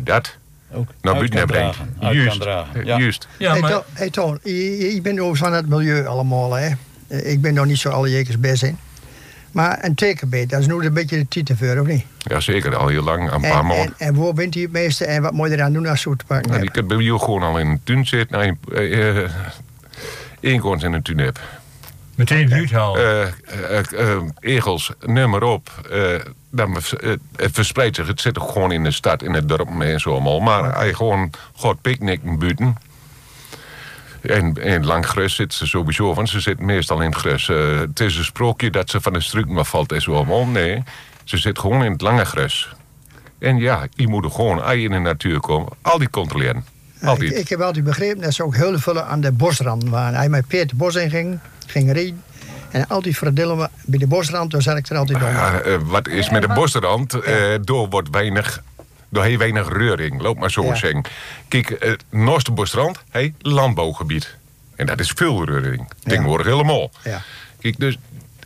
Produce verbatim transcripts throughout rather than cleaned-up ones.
dat ook naar uit buiten kan brengt. dragen. Uit Juist, kan dragen. Ja. juist. Ja, Hey, maar... To- hey Toon, je, je bent over van het milieu allemaal, hè. Eh, Ik ben nog niet zo alle jekers best in. Maar een tekenbeet, dat is nu een beetje de titel voor, of niet? Ja, zeker, al heel lang, een paar En, maanden. en, en waar bent hij het meeste en wat moet je eraan doen als zo te pakken Nou, hebt? ik heb bij jou gewoon al in de tuin zitten. Nou, uh, eekhoorns in de tuin heb. Meteen eruit halen. Uh, uh, uh, egels, nummer op. Uh, dan uh, het verspreidt zich. Het zit ook gewoon in de stad, in het dorp en zo allemaal. Maar hij gewoon gaat picknicken buiten. En in het lang gras zit ze sowieso, want ze zit meestal in het gras. Uh, het is een sprookje dat ze van de struiken maar valt en zo allemaal. Nee, ze zit gewoon in het lange gras. En ja, je moet er gewoon, als je in de natuur komt, al die controleren. Ja, Altijd. ik, ik heb altijd begrepen dat ze ook heel veel aan de bosrand waren. Hij met Peter het bos in ging, ging rijden. En altijd verdillen we bij de bosrand, dan zat ik er altijd onder. Ja, uh, wat is met de bosrand? Uh, door wordt weinig, door heel weinig reuring, loop maar zo Ja. zeggen. Kijk, het uh, naast de bosrand, hey, landbouwgebied. En dat is veel reuring. Tegenwoordig helemaal. Ja. Kijk, dus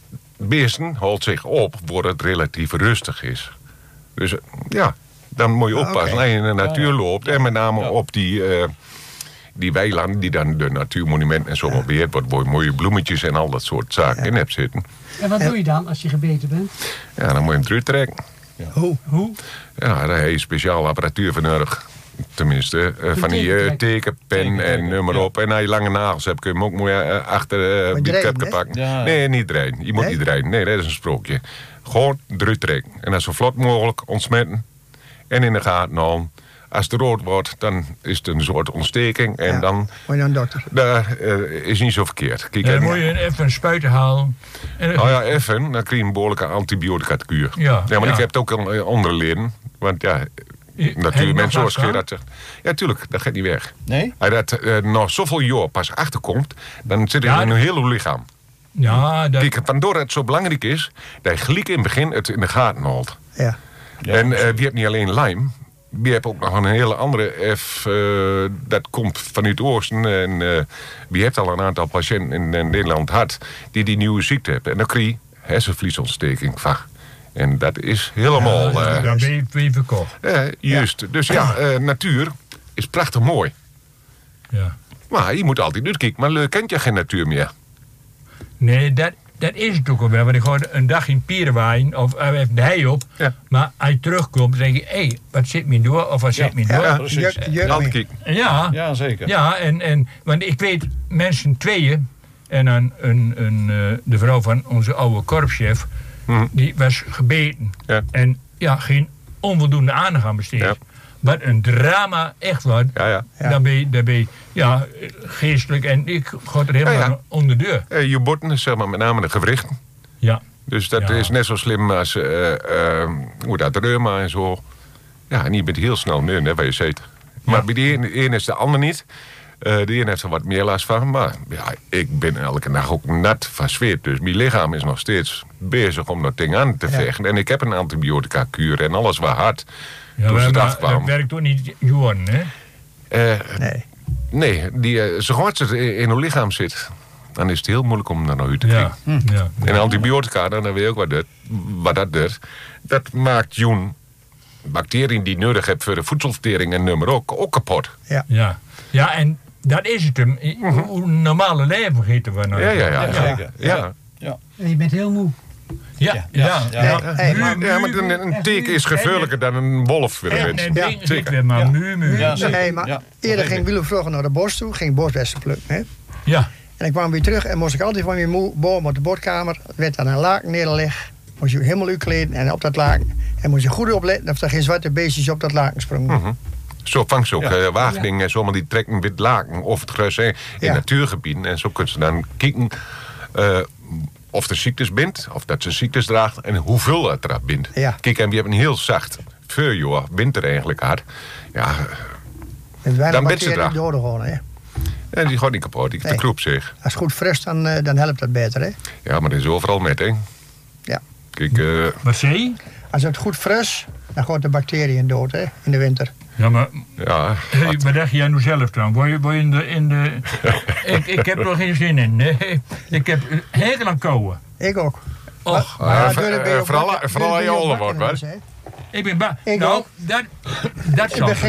beesten houdt zich op waar het relatief rustig is. Dus uh, ja, dan moet je Ah, oppassen oké. als je in de natuur Ja, ja. loopt. En met name Ja. op die, uh, die weilanden die dan de natuurmonumenten en zo ja. beheerd wordt. Waar je mooie bloemetjes en al dat soort zaken Ja. in hebt zitten. En wat doe je dan als je gebeten bent? Ja, dan moet je hem terugtrekken. Hoe? Hoe? Ja, daar heb je speciale apparatuur voor nodig. Tenminste, uh, van die uh, tekentrek. tekenpen Tekentrek, en nummer ja. op. En als je lange nagels hebt, kun je hem ook mooi uh, achter uh, Met die draaien, kapje hè? pakken. Ja. Nee, niet draaien. Je moet Nee? niet draaien. Nee, dat is een sprookje. Gewoon druk trekken. En dat zo vlot mogelijk ontsmetten. En in de gaten houden. Als het rood wordt, dan is het een soort ontsteking. En Ja. dan Moet je naar een dokter? dat, uh, is niet zo verkeerd. Kijk, Ja, en- dan moet je even een spuiten halen. En nou ja, even, dan krijg je een behoorlijke antibiotica-kuur. Ja, ja, maar ja. ik heb het ook al uh, onderleden. Want ja, Heb je natuurlijk, nog mensen zoals last van? Gerard zegt. Ja, tuurlijk, dat gaat niet weg. Nee? Als je dat uh, nog zoveel jaar pas achterkomt, dan zit het Ja, in een heel lichaam. Ja, dat... Kijk, waardoor het zo belangrijk is, dat je gelijk in het begin het in de gaten houdt. Ja. Ja, en uh, wie hebt niet alleen Lyme, wie hebt ook nog een hele andere F, uh, dat komt vanuit het oosten. En uh, wie heeft al een aantal patiënten in, in Nederland gehad die die nieuwe ziekte hebben. En dan krijg je hersenvliesontsteking van. En dat is helemaal... Ja, uh, dan ben je, ben je verkocht. uh, juist. Dus ja, uh, natuur is prachtig mooi. Ja. Maar je moet altijd uitkijken. Maar leuk kent je geen natuur meer. Nee, dat, dat is het ook al wel. Want ik ga een dag in Pierenwaaien of uh, even de hei op. Ja. Maar als je terugkomt, dan denk je, hé, hey, wat zit me door? Of wat Ja. zit me Ja, door? Ja, precies. Juk- juk Altijd mee. kijken. Ja, ja, Ja, zeker. en, en, want ik weet, mensen tweeën en een, een, een, uh, de vrouw van onze oude korpschef, Hm. die was gebeten. Ja. En ja, geen onvoldoende aandacht aan besteed. Ja. Wat een drama echt wordt. Ja, ja. Ja. Dan ben je, dan ben je ja, geestelijk en ik ga er helemaal Ja, ja. onder de deur. Uh, je botten, zeg maar met name de gewrichten. Ja. Dus dat Ja. is net zo slim als uh, uh, hoe dat reuma en zo. Ja, en je bent heel snel neun, hè, waar je zit. Maar Ja. bij de een, de een is de ander niet. Uh, de een heeft er wat meer last van. Maar ja, ik ben elke dag ook nat van zweet. Dus mijn lichaam is nog steeds bezig om dat ding aan te Ja. vechten. En ik heb een antibiotica-kuur en alles wat hard. Ja, toen maar, ze maar erachter kwam. dat werkt ook niet Johan, hè? Uh, Nee. nee, die, uh, zo hard het in, in uw lichaam zit, dan is het heel moeilijk om er naar uit te krijgen. Ja. ja. En antibiotica, dan weet je ook wat dat, wat dat doet. Dat maakt joen bacteriën die je nodig hebt voor de voedselvertering en nummer ook, ook kapot. Ja. Ja. Ja, en dat is het hem. Hoe een normale leven vergeten we nou. Ja, ja, ja. Ja, ja. zeker. ja. Ja. En je bent heel moe. Ja, Ja, ja. ja, ja. ja. ja. Hey, Mu- maar- Ja, maar een, een teken is gevaarlijker dan een wolf voor de En, mens. en Ja, ding zit zeker. weer maar Ja. mu, mu. Ja, zeker. Nee, maar Ja, eerder dat ging weet ik. Willem vroeger naar de bos toe, ging bosbessen plukken. Hè? Ja. En ik kwam weer terug en moest ik altijd van mijn moe boom op de badkamer. Er werd dan een laken neergelegd. Moest je helemaal uitkleden en op dat laken. En moest je goed opletten of er geen zwarte beestjes op dat laken sprongen. Mhm. Zo vangt ze ook Ja. uh, Wageningen en zo, maar die trekken wit laken of het gras hè, in Ja. natuurgebieden. En zo kunnen ze dan kijken uh, of er ziektes bindt, of dat ze ziektes draagt en hoeveel het er bindt. Ja. Kijk, en we hebben een heel zacht voorjaar, winter eigenlijk hard. Ja, Met weinig Dan bent ze bacteriën er. door gewoon. Hè? en die gaat niet kapot, die Nee. de kroep zich. Als het goed fris, dan, eh, dan helpt dat beter. Hè? Ja, maar dat is overal met, hè. Ja. Kijk, uh, Wat zei je? Als het goed fris, dan gaat de bacteriën dood hè? In de winter. Ja, maar ja, hey, wat dacht jij nou zelf dan? Word je, word je in de... In de ik, ik heb er geen zin in. Nee. Ik heb een hekel aan kouwen. Ik ook. Och, Maar ja, eh, door de eh, ben je ook vooral- wakker- vooral door de ben als je ook ouder wakker wordt, in huis, hè? ik ben ba... Ik nou, ook. dat, dat zal ben geen